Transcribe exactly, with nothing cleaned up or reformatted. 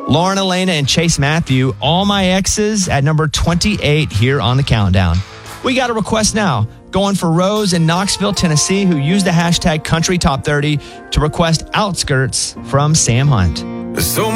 Lauren Elena and Chase Matthew, All My Exes, at number twenty-eight here on the countdown. We got a request now. Going for Rose in Knoxville, Tennessee, who used the hashtag Country Top thirty to request Outskirts from Sam Hunt. So